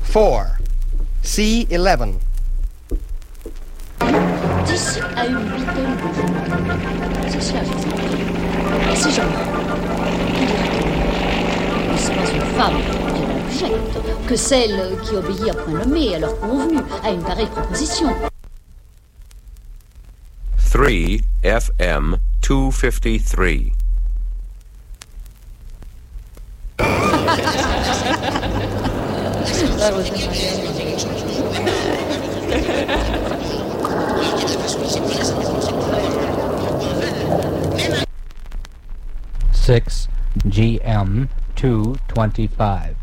4. C11. D'ici à une huitaine de jours, ceci a fait si jamais il n'est pas une femme qui l'objecte, que celle qui obéit à point nommé, à leur convenu, à une pareille proposition. 3 FM 253. That was nice. 6 GM 225.